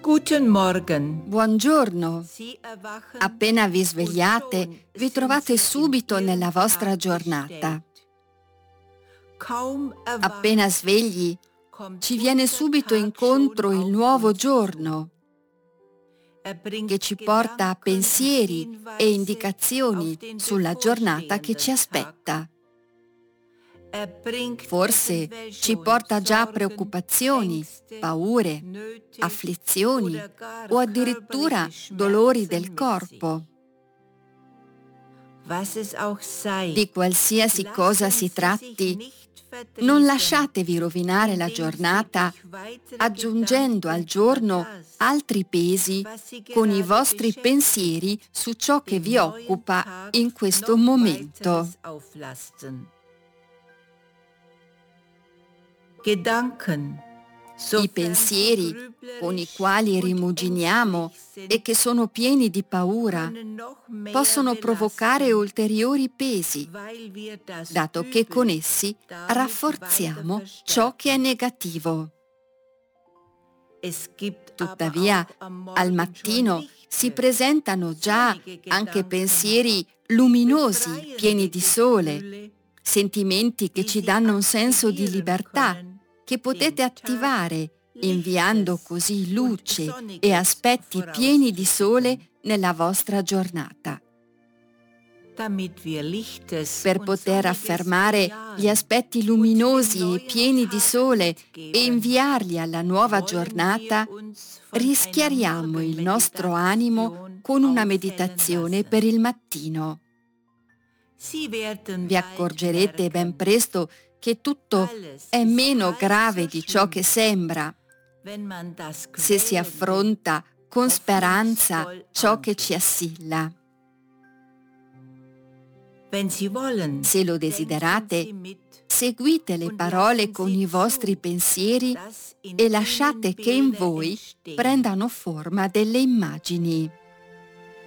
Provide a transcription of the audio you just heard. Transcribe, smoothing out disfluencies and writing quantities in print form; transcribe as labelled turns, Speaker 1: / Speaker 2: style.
Speaker 1: Guten Morgen.
Speaker 2: Buongiorno. Appena vi svegliate, vi trovate subito nella vostra giornata. Appena svegli, ci viene subito incontro il nuovo giorno, che ci porta a pensieri e indicazioni sulla giornata che ci aspetta. Forse ci porta già a preoccupazioni, paure, afflizioni o addirittura dolori del corpo. Di qualsiasi cosa si tratti, non lasciatevi rovinare la giornata aggiungendo al giorno altri pesi con i vostri pensieri su ciò che vi occupa in questo momento. I pensieri con i quali rimuginiamo e che sono pieni di paura possono provocare ulteriori pesi, dato che con essi rafforziamo ciò che è negativo. Tuttavia, al mattino si presentano già anche pensieri luminosi, pieni di sole, sentimenti che ci danno un senso di libertà, che potete attivare inviando così luce e aspetti pieni di sole nella vostra giornata. Per poter affermare gli aspetti luminosi e pieni di sole e inviarli alla nuova giornata, rischiariamo il nostro animo con una meditazione per il mattino. Vi accorgerete ben presto che tutto è meno grave di ciò che sembra se si affronta con speranza ciò che ci assilla. Se lo desiderate, seguite le parole con i vostri pensieri e lasciate che in voi prendano forma delle immagini.